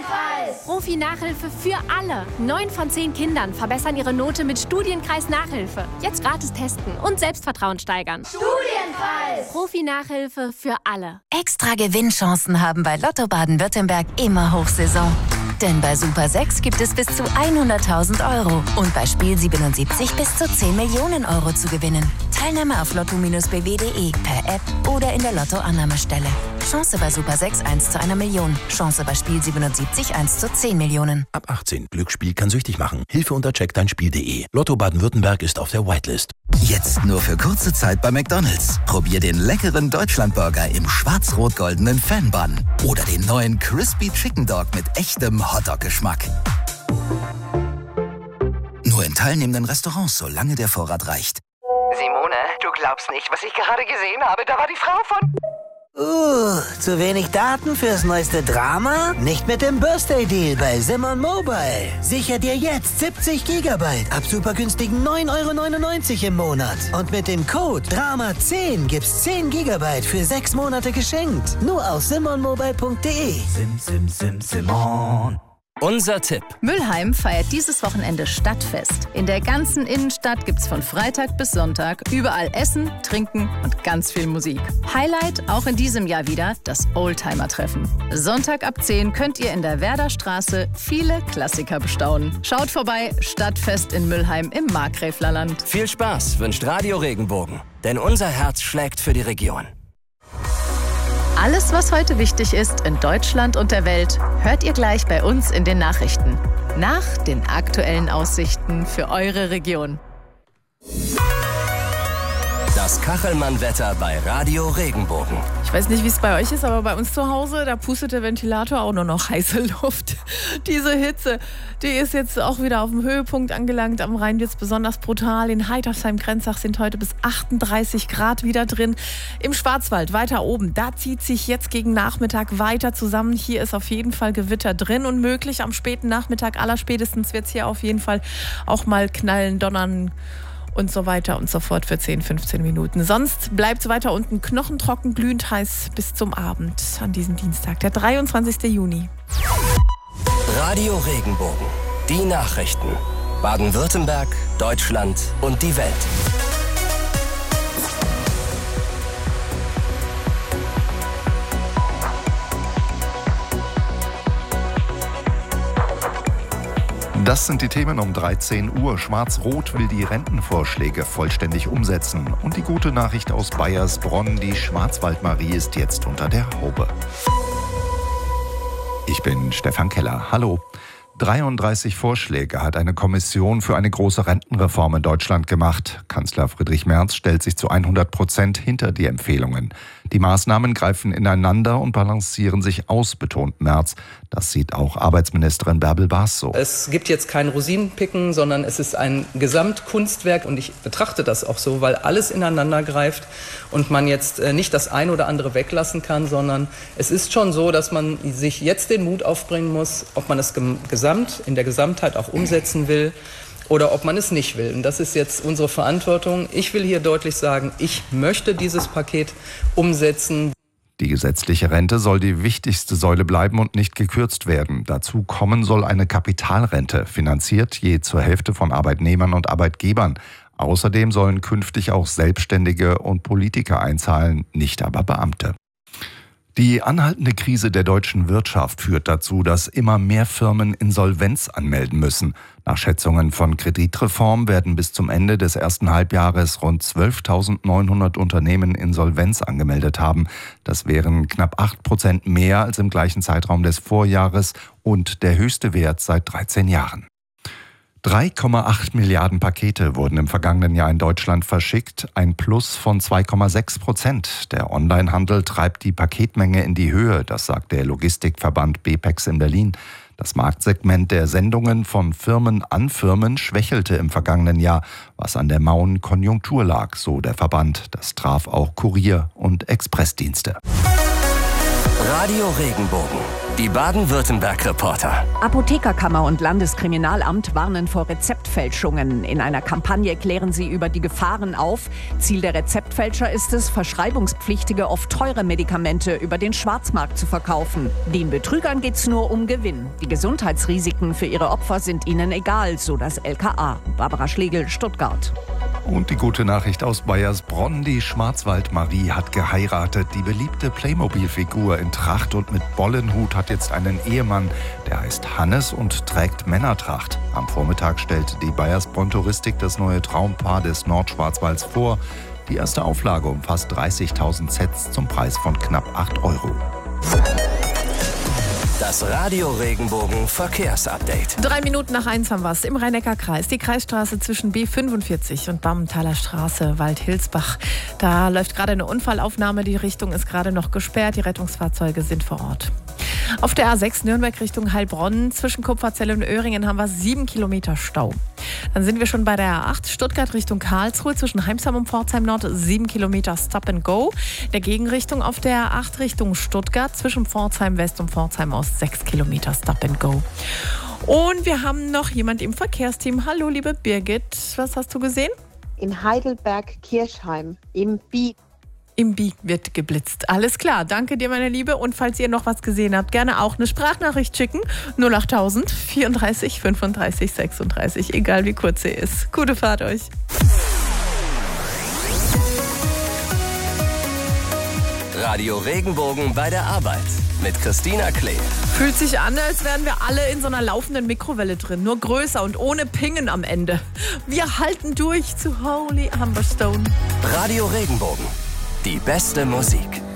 Profi-Nachhilfe für alle. 9 von 10 Kindern verbessern ihre Note mit Studienkreis Nachhilfe. Jetzt gratis testen und Selbstvertrauen steigern. Studienkreis! Profi-Nachhilfe für alle. Extra Gewinnchancen haben bei Lotto Baden-Württemberg immer Hochsaison. Denn bei Super 6 gibt es bis zu 100.000 € und bei Spiel 77 bis zu 10 Millionen € zu gewinnen. Teilnahme auf lotto-bw.de, per App oder in der Lotto-Annahmestelle. Chance bei Super 6 1 zu 1 Million. Chance bei Spiel 77 1 zu 10 Millionen. Ab 18. Glücksspiel kann süchtig machen. Hilfe unter checkdeinspiel.de. Lotto Baden-Württemberg ist auf der Whitelist. Jetzt nur für kurze Zeit bei McDonald's. Probier den leckeren Deutschlandburger im schwarz-rot-goldenen Fan-Bun. Oder den neuen Crispy Chicken Dog mit echtem Hotdog-Geschmack. Nur in teilnehmenden Restaurants, solange der Vorrat reicht. Simone, du glaubst nicht, was ich gerade gesehen habe. Da war die Frau von... Zu wenig Daten fürs neueste Drama? Nicht mit dem Birthday Deal bei Simon Mobile. Sicher dir jetzt 70 GB ab super günstigen 9,99 € im Monat. Und mit dem Code DRAMA10 gibt's 10 GB für 6 Monate geschenkt. Nur auf simonmobile.de. Simon. Unser Tipp. Mülheim feiert dieses Wochenende Stadtfest. In der ganzen Innenstadt gibt's von Freitag bis Sonntag überall Essen, Trinken und ganz viel Musik. Highlight auch in diesem Jahr wieder das Oldtimer-Treffen. Sonntag ab 10 könnt ihr in der Werderstraße viele Klassiker bestaunen. Schaut vorbei, Stadtfest in Mülheim im Markgräflerland. Viel Spaß wünscht Radio Regenbogen, denn unser Herz schlägt für die Region. Alles, was heute wichtig ist in Deutschland und der Welt, hört ihr gleich bei uns in den Nachrichten. Nach den aktuellen Aussichten für eure Region. Das Kachelmann-Wetter bei Radio Regenbogen. Ich weiß nicht, wie es bei euch ist, aber bei uns zu Hause, da pustet der Ventilator auch nur noch heiße Luft. Diese Hitze, die ist jetzt auch wieder auf dem Höhepunkt angelangt. Am Rhein wird es besonders brutal. In Heitersheim-Grenzach sind heute bis 38 Grad wieder drin. Im Schwarzwald, weiter oben, da zieht sich jetzt gegen Nachmittag weiter zusammen. Hier ist auf jeden Fall Gewitter drin und möglich. Am späten Nachmittag allerspätestens wird es hier auf jeden Fall auch mal knallen, donnern und so weiter und so fort für 10, 15 Minuten. Sonst bleibt es weiter unten knochentrocken, glühend heiß bis zum Abend an diesem Dienstag, der 23. Juni. Radio Regenbogen. Die Nachrichten. Baden-Württemberg, Deutschland und die Welt. Das sind die Themen um 13 Uhr. Schwarz-Rot will die Rentenvorschläge vollständig umsetzen. Und die gute Nachricht aus Baiersbronn, die Schwarzwaldmarie ist jetzt unter der Haube. Ich bin Stefan Keller. Hallo. 33 Vorschläge hat eine Kommission für eine große Rentenreform in Deutschland gemacht. Kanzler Friedrich Merz stellt sich zu 100% hinter die Empfehlungen. Die Maßnahmen greifen ineinander und balancieren sich aus, betont Merz. Das sieht auch Arbeitsministerin Bärbel Baas so. Es gibt jetzt kein Rosinenpicken, sondern es ist ein Gesamtkunstwerk und ich betrachte das auch so, weil alles ineinander greift und man jetzt nicht das eine oder andere weglassen kann, sondern es ist schon so, dass man sich jetzt den Mut aufbringen muss, ob man es in der Gesamtheit auch umsetzen will oder ob man es nicht will. Und das ist jetzt unsere Verantwortung. Ich will hier deutlich sagen, ich möchte dieses Paket umsetzen. Die gesetzliche Rente soll die wichtigste Säule bleiben und nicht gekürzt werden. Dazu kommen soll eine Kapitalrente, finanziert je zur Hälfte von Arbeitnehmern und Arbeitgebern. Außerdem sollen künftig auch Selbstständige und Politiker einzahlen, nicht aber Beamte. Die anhaltende Krise der deutschen Wirtschaft führt dazu, dass immer mehr Firmen Insolvenz anmelden müssen. Nach Schätzungen von Kreditreform werden bis zum Ende des ersten Halbjahres rund 12.900 Unternehmen Insolvenz angemeldet haben. Das wären knapp 8% mehr als im gleichen Zeitraum des Vorjahres und der höchste Wert seit 13 Jahren. 3,8 Milliarden Pakete wurden im vergangenen Jahr in Deutschland verschickt, ein Plus von 2,6%. Der Onlinehandel treibt die Paketmenge in die Höhe, das sagt der Logistikverband BPEX in Berlin. Das Marktsegment der Sendungen von Firmen an Firmen schwächelte im vergangenen Jahr, was an der mauen Konjunktur lag, so der Verband. Das traf auch Kurier- und Expressdienste. Radio Regenbogen. Die Baden-Württemberg-Reporter. Apothekerkammer und Landeskriminalamt warnen vor Rezeptfälschungen. In einer Kampagne klären sie über die Gefahren auf. Ziel der Rezeptfälscher ist es, verschreibungspflichtige, oft teure Medikamente über den Schwarzmarkt zu verkaufen. Den Betrügern geht es nur um Gewinn. Die Gesundheitsrisiken für ihre Opfer sind ihnen egal, so das LKA. Barbara Schlegel, Stuttgart. Und die gute Nachricht aus Bayersbronn, die Schwarzwald-Marie hat geheiratet. Die beliebte Playmobil-Figur in Tracht und mit Bollenhut hat jetzt einen Ehemann, der heißt Hannes und trägt Männertracht. Am Vormittag stellte die Bayersbronn-Touristik das neue Traumpaar des Nordschwarzwalds vor. Die erste Auflage umfasst 30.000 Sets zum Preis von knapp 8 €. Das Radio Regenbogen Verkehrsupdate. 3 Minuten nach 1 haben wir es im Rhein-Neckar-Kreis. Die Kreisstraße zwischen B45 und Bammentaler Straße, Waldhilsbach. Da läuft gerade eine Unfallaufnahme. Die Richtung ist gerade noch gesperrt. Die Rettungsfahrzeuge sind vor Ort. Auf der A6 Nürnberg Richtung Heilbronn zwischen Kupferzell und Öhringen haben wir 7 Kilometer Stau. Dann sind wir schon bei der A8 Stuttgart Richtung Karlsruhe zwischen Heimsheim und Pforzheim Nord 7 Kilometer Stop and Go. Der Gegenrichtung auf der A8 Richtung Stuttgart zwischen Pforzheim West und Pforzheim Ost 6 Kilometer Stop and Go. Und wir haben noch jemand im Verkehrsteam. Hallo liebe Birgit, was hast du gesehen? In Heidelberg-Kirchheim im Bi. Im Bi wird geblitzt. Alles klar, danke dir, meine Liebe. Und falls ihr noch was gesehen habt, gerne auch eine Sprachnachricht schicken. 08000 34 35 36, egal wie kurz sie ist. Gute Fahrt euch. Radio Regenbogen bei der Arbeit mit Christina Klee. Fühlt sich an, als wären wir alle in so einer laufenden Mikrowelle drin. Nur größer und ohne Pingen am Ende. Wir halten durch zu Holy Humberstone. Radio Regenbogen. Die beste Musik.